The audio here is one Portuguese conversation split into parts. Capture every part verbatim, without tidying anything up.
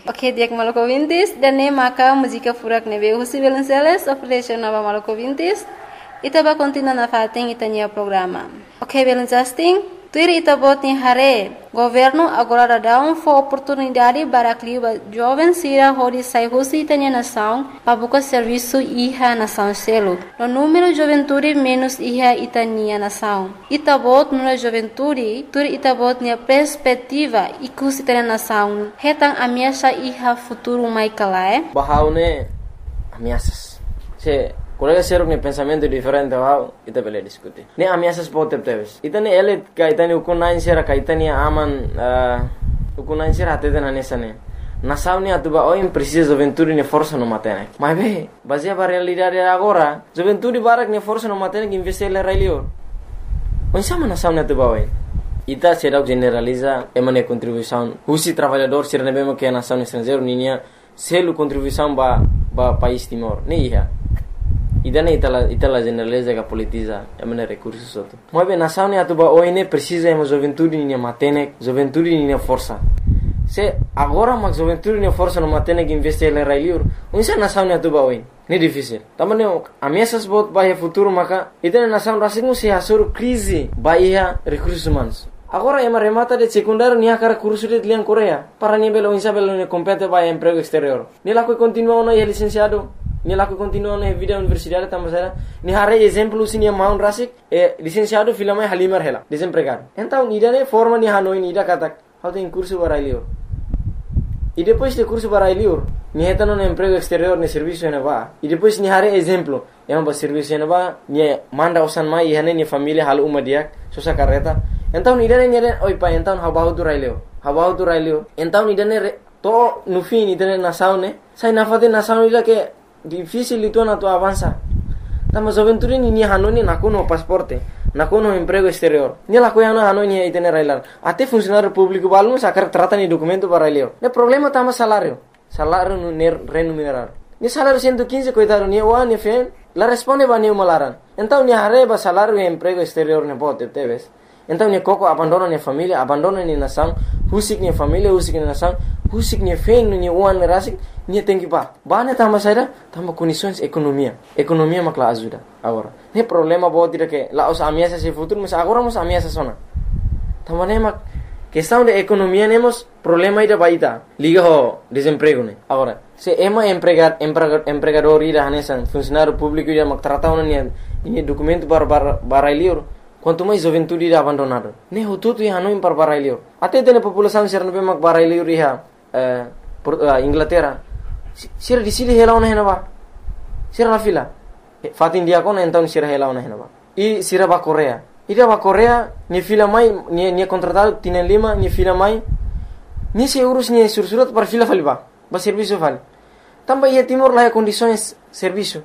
Ok, dia maluco ouvintes, dan ne maka música furak nebe husi Belenceles, oferece nova maluco ouvintes, itaba continua na fatem itania programa. Ok, Belencesting, tuir itabot ni hare, governo agora dá um for oportunidade para clima jovem sira hori sai husi itania nação, para buscar serviço iha nação selo. No número juventude menos iha itania nação. Itabot nuna juventude, tuir itabot ni perspectiva ikus itania nação. Hetang ameaça iha futuro mai kalae. Bahaune ameaças. Se colega ser um pensamento diferente ao ita bele discutir. Ne ameaças pode ter. Itane ele kaitani ukunain sera kaitani aman ukunain sera até na nessa ne. Nação ne atuba oi precisa juventude ne força no matene. Mas be, baseia para realidade agora, juventude barak ne força no matene que investir le railio. Onde sama nação ne atuba oi. Ita será generaliza emane contribuição. Husi trabalhador ser ne bemo que a nação estrangeiro ninia selo contribuição ba ba país Timor. Ne ia. Idane itala itala generaliza que politiza emane recursos outro. Mas bem nação ne atuba oi ne precisa ema juventude ninia matene, juventude ninia força. Se agora mas juventude ne força no matene que investir le railio. Onde nação ne atuba oi. Ne difícil. Também ameaças bot bahia futuro maka itane nação rasingu se asur crise bahia recursos humanos. Agora ema remata de secundário nia cara curso de lian Coreia. Para nia belo insa belo ne compete bahia emprego exterior. Ni lá que continua no licenciado. Ni lá que continua na vida universidade também. Ni hare exemplo se nia maun rasik e licenciado filama halimar hela desempregado. Então ni dane forma ni hanoi ni da kata. How tem curso para ilio. E depois de curso para ilio, ni heta no emprego exterior ne serviço ena ba. E depois ni hare exemplo, ema ba serviço ena ba, ni manda usan mai e hane ni família hal uma dia, sosa carreta. Então ni dane ni dane oi pa então habahu tu railio. Habahu tu railio. Então ni dane to no fim ni dane nação ne. Sai na fate nação ila que difícil itu na tu avança. Tama juventude ni ni hanoni na kuno pasporte. Na kuno emprego exterior. Ni la coia na hanoni itene railar. Até funcionário público balum sacar trata ni documento para railio. Ne problema tama salário. Salário no remunerar. Ni salário cento e quinze coitado ni o ni fen. La responde ba ni malaran. Então ni arreba salário e emprego exterior ne bote teves. Então ni coco abandona ni família, abandona ni nação, husik ni família, husik ni nação, husik ni fen ni uan rasik ni tem que ba. Ba ne tama saída, tama condições economia. Economia makla ajuda agora. Ne problema bote de que la os ameaças e futuro, mas agora mos ameaças sona. Tama ne mak questão de economia nemos problema ida baita. Liga ho desemprego ne. Agora, se ema empregar empregador ida hanesan funcionário público ida mak trata una ni ni documento para para ilio. Quanto mais juventude ida abandonado. Ne ho tudo ia no para para ilio. Até tem população ser no mak para ilio ria eh Inglaterra. Sira di sili hela ona hena ba. Sira la fila. Fatin dia kona então sira hela ona hena ba. E sira ba Coreia. Ida ba Coreia ni fila mai ni ni contratado tienen lima ni fila mai. Ni se urus ni sursurat para fila faliba. Ba serviço vale. Também ia Timor lá condições serviço.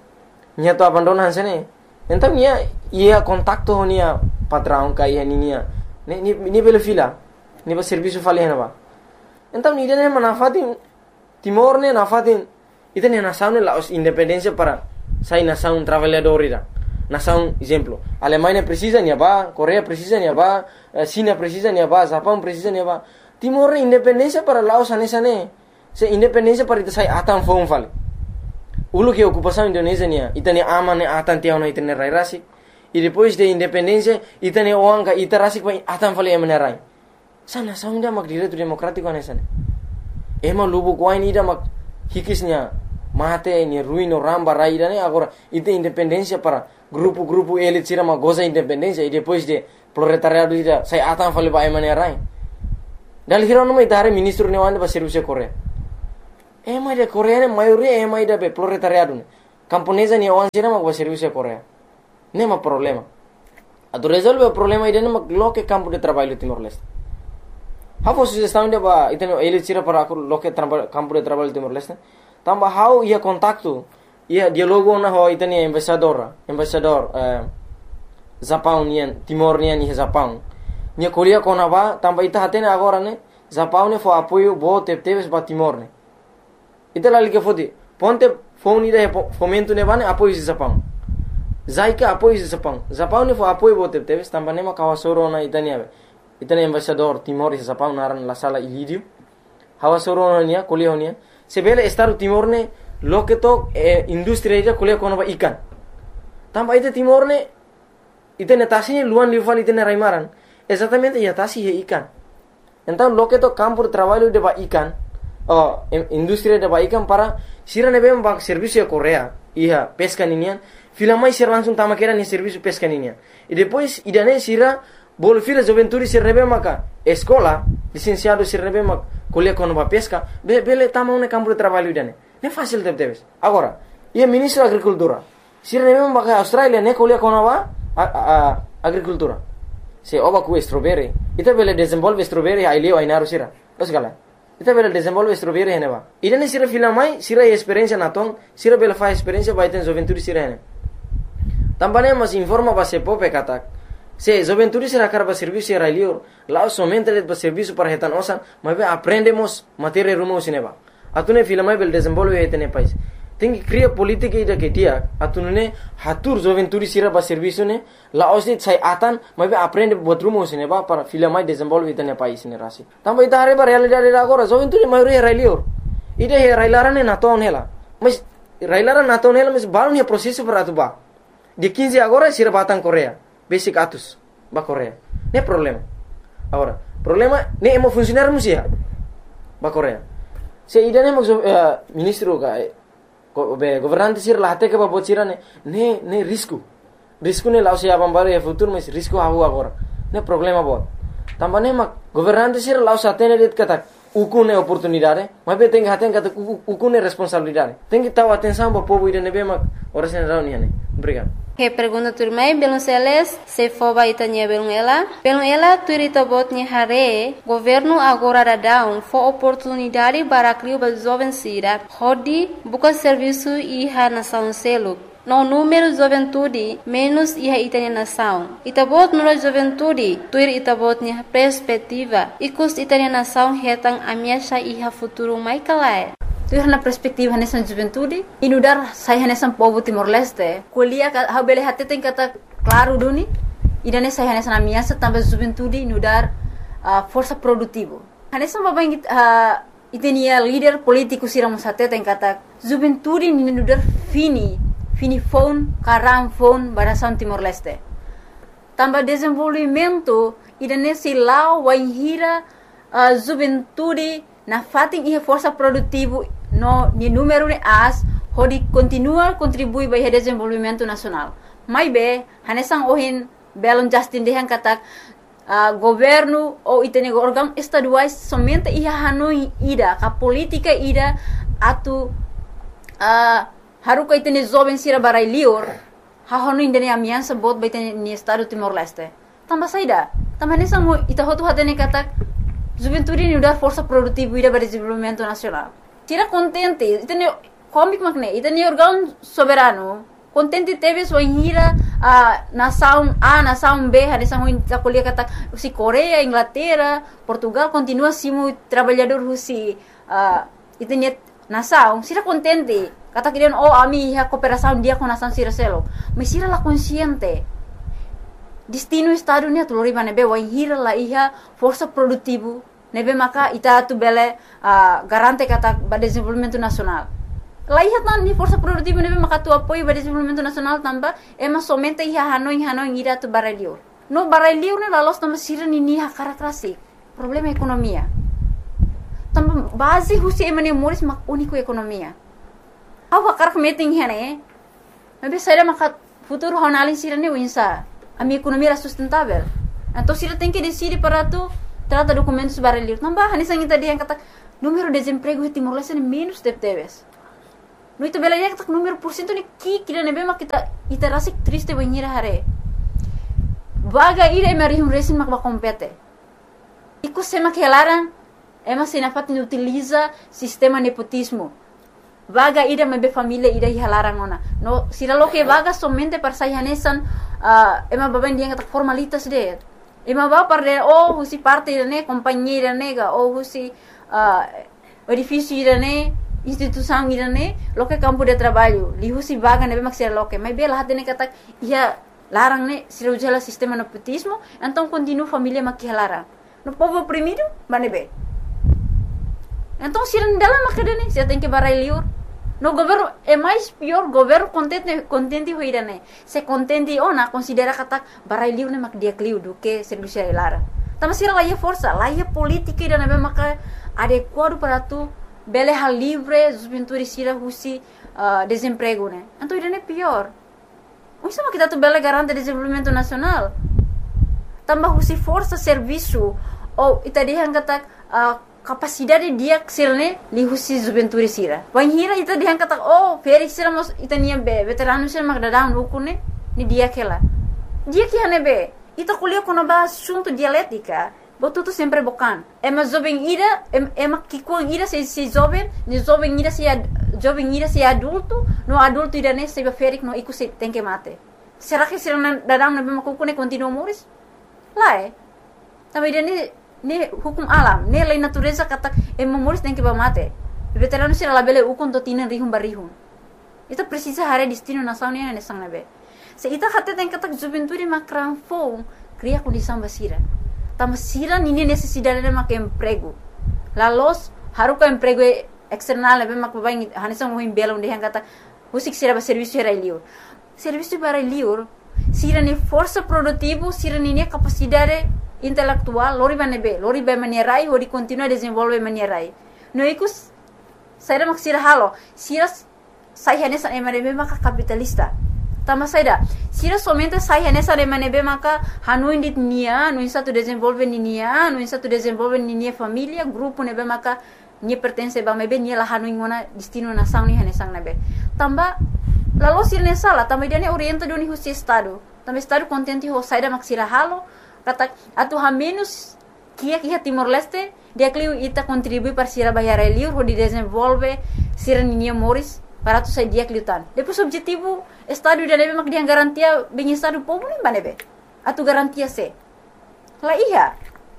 Ni to abandonan sene. Então ia ia contacto nia patrão kai ni nia. Ni ni ni bela fila. Ni ba serviço fale hena ba. Então ni dene manafatin Timor ne nafatin itene nação ne la independência para sai nação trabalhador ira. Nação exemplo. Alemanha precisa ni ba, Coreia precisa ni ba, China precisa ni ba, Japão precisa ni ba. Timor independência para Laos anesa ne. Se independência para ita sai atan fon fale. Ulu que ocupação Indonésia nia, itane aman ne atan tiao na itane rai rasik. E depois de independência itane oanga ita rasik pa atan fale emane rai. Sa nação ida mak direito democrático anesa ne. Ema lubu kuain ida mak hikisnya mate ni ruino ramba rai ida ne agora ita independência para grupo-grupo elit sira mak goza independência e depois de proletariado ida sai atan fale pa emane rai. Dal hiro no mai tare ministro ne wanda ba serviço Coreia. Ema ida Coreia ne maioria ema ida be proletariado ne. Camponesa ne wan sira mak ba serviço Coreia. Nema problema. Ado resolve o problema ida ne mak loke campo de trabalho Timor-Leste. How sugestão de ba iteno ele tira para loke campo de trabalho Timor-Leste. Tamba how ia contacto ia dialogo na ho iteni embaixador, embaixador eh Japão nian Timor nian ni Japão. Nia colia kona ba tamba ita hatene agora ne Japão ne fo apoio bo tepteves ba Timor ne. Ita lali que fodi ponte phone ida fomento ne bane apoio de Japão. Zaika apoio de Japão. Japão ne fo apoio bo tepteves tamba ne ma kawasoro na itania. Itani embaixador Timor e Japão naran la sala Ilírio. hawa soronia kuliah honia sebele Estado Timor ne loke to eh, industri ida kuliah kono ba ikan tamba ite Timor ne ite netasinya luan liufal ite raimaran exatamente ya tasi he ikan então loke to campo de trabalho de ba ikan oh industri de ba ikan para sira ne bem ba serviço de Coreia ia pesca ninian filamai sira langsung tama kera ni serviço pesca ninian e depois idane sira bol fila juventude sira ne bem maka escola licenciado sira ne bem maka kuliah kono ba pesca be bele tama ne campo de trabalho idane ne fácil de debes agora ia ministro da agricultura sira ne bem maka Australia ne kuliah kono ba a, a, agricultura se oba ku strawberry ita bele desenvolve strawberry ai leo ai naru sira los gala ita bele desenvolve strawberry hene ba idane sira filamai sira experiência na ton sira bele fa experiência ba iten juventude sira hene tambane mas informa ba se pope katak se juventude sira karba serviço sira leo lá somente de serviço para retan osan mas aprendemos matéria rumo sineba atune filamai bele desenvolve etene país tem que criar política ida que dia atune hatur juventude sira ba serviço ne la osni sai atan mas aprende buat rumo sineba para filamai desenvolve etene país ne rasi tamba ita are ba realidade agora juventude maioria railio ida he railarane na ton hela mas railara na ton hela mas baru ne processo para atuba de quinze agora sira batang Coreia basic atus ba Coreia ne problema agora problema ne emo funcionar musia ba Coreia se ida ne mo uh, ministro ka be governante sir la hate ke ba bocira ne ne ne risco risco ne lao se abam baru ya futuro mas risco hawu agora ne problema bot tambane ma governante sir lao sa tene det kata ukune oportunidade mas be tenga haten kata ukune responsabilidade tenga tahu atenção ba povo ida ne be ma ora se reunião ne obrigado. Que pergunta turmai belum seles se foba itanya belum ela belum ela turita botnya hare governo agora da down for oportunidade para criar ba jovem sira hodi buka serviço iha nação selo no número juventude menos iha itanya nação itabot no juventude tuir itabotnya perspectiva ikus itanya nação hetang amiasha iha futuro mai kalai tu na perspektiva nessa juventude inudar saya nessa povo Timor Leste kuliah ha bele hate tem kata claro duni idane saya nessa na minha também juventude inudar uh, força produtivo nessa babang uh, itenia líder político siramos hate tem kata juventude inudar fini fini phone karam phone barasan Timor Leste também desenvolvimento idane silau waihira uh, juventude na fating iha força produtivo no ni número de as hodi continua contribui para o desenvolvimento nacional mai be hanesang ohin belon Justin dehan katak uh, governo ou itene órgão estaduais somente iha hanoi ida ka política ida atu uh, haruka itene jovem sira barai lior ha hono indene amiança bot ba itene ni estado Timor Leste tamba saida tamba hanesang mo ita hotu hatene katak juventude ni udah força produtiva ida para desenvolvimento nacional tira contente itene comic makne itene órgão soberano contente teve sua hira a nação A nação B hanesang ho ta kuliah kata si Coreia Inglaterra Portugal continua simo trabalhador husi uh, itene nação sira contente kata kirian oh ami ha cooperação dia com nação sira selo mas sira la consciente destino estado ni atulori nebe wa hira la iha força produtivo nebe maka ita tu bele uh, garante kata ba desenvolvimento nacional la iha tan ni força produtivo nebe maka tu apoio ba desenvolvimento nacional tamba ema somente iha hanoi hanoi ira tu barelio no barelio ne la los tamba sira ni ni ha karakrasi problema ekonomia tamba base husi emane moris mak unico ekonomia awa karak meeting hene nebe saira maka futuro honalin sira ni winsa a minha economia era sustentável. Então, se ele tem que decidir para tu, trata documentos barulhos. Não vai, nessa gente dia kata número de desemprego em Timor Leste é menos de teves. No itu bela dia kata número por cento ni ki kira nebe mak kita ita rasik triste banhira hare. Vaga ira emari um resin mak ba compete. Iku sema que elaran ema sinafat ni utiliza sistema nepotismo. Vaga ida mebe família ida hihalarang ona. No sila lo que vaga somente para sayanesan uh, ema baban dia kata formalitas de. Ema ba para oh husi parte ne companhia nega oh husi uh, edifício ne instituição ne lo que campo de trabalho li husi vaga nebe maksir lo que mebe lah ne kata ia larang ne sila ujala sistema nepotismo então continua família makihalarang. No povo oprimido manebe. Então, se não dá lá, mas você tem que barai liur. No governo é mais pior, governo contente contente hoira né. Se contente ou na considera kata barai liur né mak dia kliu do que serviço lara. Tama sira lá é força, lá é política e na maka adequado para tu bele hal livre, os pintores sira husi uh, desemprego né. Então isso é pior. O sama kita tu bele garante desenvolvimento nacional. Tambah husi força serviço ou itadihan kata uh, capacidade dia ksilne li husi juventude sira. Wan hira ita dihan kata oh feri sira mos ita niam be veterano sira mag dadang lukune ni dia kela. Dia que hane be ita kuliah kono ba assunto dialética. Botu tu sempre bokan. Ema jovem ira ema kikuang ira se se jovem, ni jovem ira se jovem ira se adulto, no adulto ira ne se be ferik no iku se tem que mate. Será que sira dadang na be makukune continua moris? Lá é. Também ira ne hukum alam, ne lei natureza kata e memoris tem que ba mate. Veterano sira labele ukon to tinan rihum barihum. Ita precisa hare destino nação ne ne sang nabe. Se ita hatte tem kata juventude makran fo cria condição basira. Tam sira nini necessidade de mak emprego. La los haruka emprego external nabe mak baing hanisang mo himbela onde han kata husik sira ba serviço era liur. Serviço para liur sira ne força produtivo, sira ne capacidade intelectual, lori banebe, lori ba manierai, hori continua desenvolve manierai. No ikus, saya mak sira halo, sira sai hanesa emanebe maka capitalista. Tama saida, sira somente sai hanesa emanebe maka hanu indit nia, no insa tu desenvolve ni nia, no insa tu desenvolve ni nia família, grupo nebe maka nia pertence ba mebe nia la hanu ingona destino nação ni hanesang nebe. Tamba lalu sira ne sala, tamba dia ne orienta doni husi estado. Tamba estado contente ho saida mak sira halo. Kata atu ha menos kia kia Timor Leste dia kliu ita contribui para sira bayar liur ho di desenvolve sira ninia moris para tu sai dia kliutan. Depois objetivo estado dia nebe mak dia garantia bem estado povo nem banebe. Atu garantia se. La iya.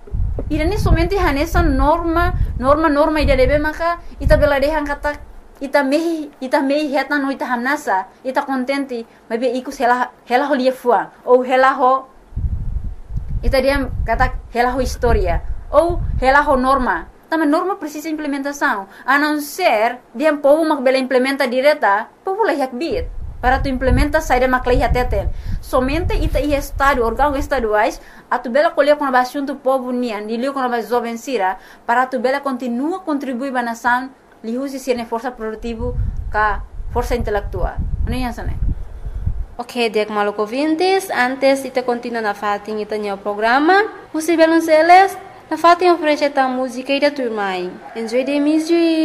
Ida ni somente hanesa norma norma norma ida nebe maka ita bela dehan kata ita mehi ita mehi heta no ita hamnasa ita contente mabe ikus hela hela ho lia fuang ou hela ho ita dia kata hela ho história ou hela ho norma. Também norma precisa implementação. A não ser dia povo mak bela implementa direta, povo lá yak bit. Para tu implementa saída mak lá teten. Somente ita i estado órgãos estaduais a tu bela colher com a assunto povo nian, dilio com a jovem sira, para tu bela continua contribuir ba nação, li usi sirne força produtivo ka força intelectual. Não é isso, né? Ok, dek maluco vintes, antes ita continua na fatin ita nyo programa. Musi belun seles, na fatin oferece ta música ida turmai. Enjoy the music.